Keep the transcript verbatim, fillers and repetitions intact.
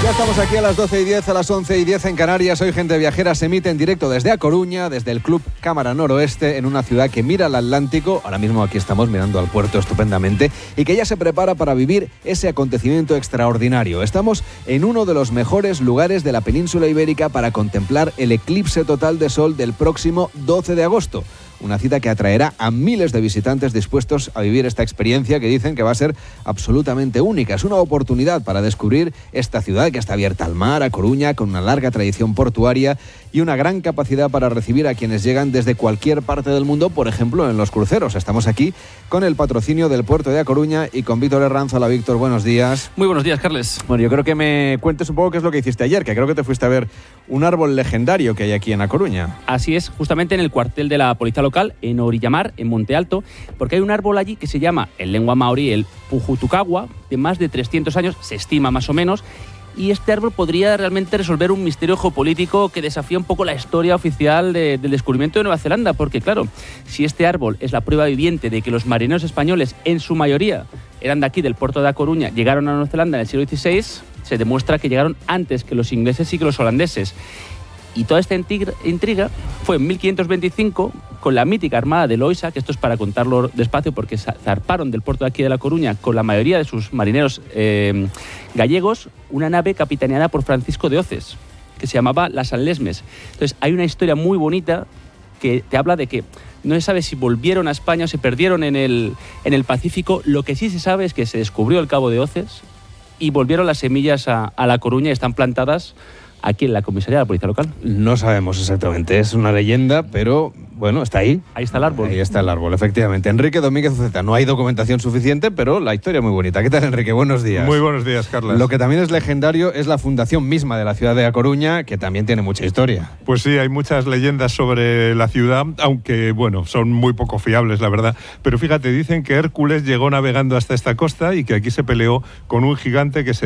Ya estamos aquí a las doce y diez, a las once y diez en Canarias. Hoy Gente Viajera se emite en directo desde A Coruña, desde el Club Cámara Noroeste, en una ciudad que mira al Atlántico. Ahora mismo aquí estamos mirando al puerto estupendamente y que ya se prepara para vivir ese acontecimiento extraordinario. Estamos en uno de los mejores lugares de la península ibérica para contemplar el eclipse total de sol del próximo doce de agosto. Una cita que atraerá a miles de visitantes dispuestos a vivir esta experiencia que dicen que va a ser absolutamente única. Es una oportunidad para descubrir esta ciudad que está abierta al mar, A Coruña, con una larga tradición portuaria y una gran capacidad para recibir a quienes llegan desde cualquier parte del mundo, por ejemplo, en los cruceros. Estamos aquí con el patrocinio del puerto de A Coruña y con Víctor Herranz. Hola, Víctor, buenos días. Muy buenos días, Carles. Bueno, yo creo que me cuentes un poco qué es lo que hiciste ayer, que creo que te fuiste a ver un árbol legendario que hay aquí en A Coruña. Así es, justamente en el cuartel de la policía local, en Orillamar, en Monte Alto, porque hay un árbol allí que se llama, en lengua maorí, el Pujutucagua, de más de trescientos años, se estima más o menos, y este árbol podría realmente resolver un misterio geopolítico que desafía un poco la historia oficial de, del descubrimiento de Nueva Zelanda, porque claro, si este árbol es la prueba viviente de que los marineros españoles, en su mayoría, eran de aquí, del puerto de A Coruña, llegaron a Nueva Zelanda en el siglo dieciséis, se demuestra que llegaron antes que los ingleses y que los holandeses. Y toda esta intriga fue en mil quinientos veinticinco con la mítica Armada de Loisa, que esto es para contarlo despacio porque zarparon del puerto de aquí de La Coruña con la mayoría de sus marineros eh, gallegos, una nave capitaneada por Francisco de Oces, que se llamaba la San Lesmes. Entonces hay una historia muy bonita que te habla de que no se sabe si volvieron a España o se perdieron en el, en el Pacífico. Lo que sí se sabe es que se descubrió el Cabo de Oces y volvieron las semillas a, a La Coruña y están plantadas aquí en la comisaría de la policía local. No sabemos exactamente, es una leyenda, pero bueno, está ahí. Ahí está el árbol. Ahí está el árbol, efectivamente. Enrique Domínguez Uceta, no hay documentación suficiente, pero la historia es muy bonita. ¿Qué tal, Enrique? Buenos días. Muy buenos días, Carlos. Lo que también es legendario es la fundación misma de la ciudad de A Coruña, que también tiene mucha historia. Pues sí, hay muchas leyendas sobre la ciudad, aunque, bueno, son muy poco fiables, la verdad. Pero fíjate, dicen que Hércules llegó navegando hasta esta costa y que aquí se peleó con un gigante que se